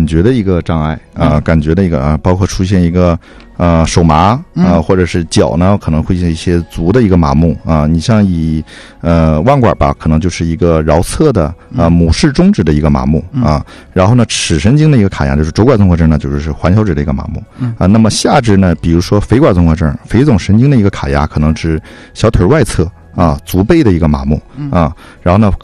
觉的一个障碍感觉的一个包括出现一个手麻或者是脚呢可能会有一些足的一个麻木你像以腕管吧，可能就是一个桡侧的母室中指的一个麻木然后呢尺神经的一个卡压就是肘管综合征呢就是环小指的一个麻木那么下肢呢，比如说腓管综合征，腓总神经的一个卡压可能是小腿外侧足背的一个麻木然后呢